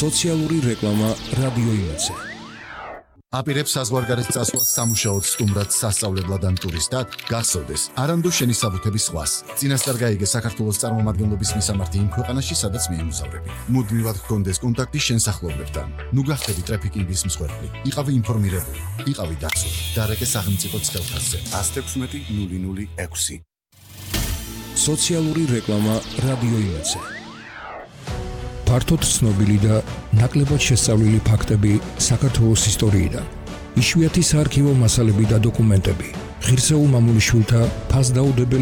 სოციალური რეკლამა რადიო იმედზე. აპირებს საზღვარგარეთ წასვლას სამუშაოდ სტუმრად სასწავლებლად ან ტურისტად, გახსოვდეს, არანდო შენი საბუთების სხვას. წინასწარ გაიგე საქართველოს წარმომადგენლობის მისამართი იმ ქვეყანაში, სადაც მიემგზავრები. მუდმივად ჰქონდეს კონტაქტი შენ სახლობლებთან. ნუ გახდები ტრაფიკინგის მსხვერპლი. იყავი ინფორმირებული, იყავი დაცული. დარეკე სახელმწიფო ცხელთასზე. 116-006. სოციალური რეკლამა რადიო იმედზე. ფართოდ ცნობილი და ნაკლებად შესწავლილი ფაქტები საქართველოს ისტორიიდან. იშვიათი საარქივო მასალები და დოკუმენტები. ღირსეულ მამულიშვილთა ფასდაუდებელი